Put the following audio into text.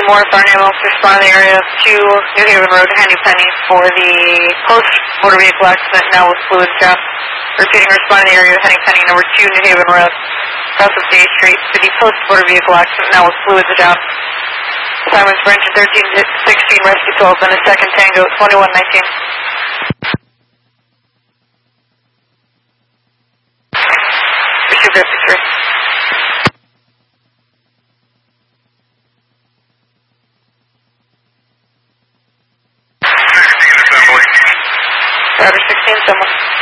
Morris Barn ambulance responding area to New Haven Road, Henny Penny for the post-motor vehicle accident, now with fluid drop. Repeating, responding area Henny Penny, number 2, New Haven Road, south of Day Street, for the post-motor vehicle accident, now with fluids down. Simon's for engine 1316, rescue 12, and a second Tango, 2119. Issue 53. Router 16, someone.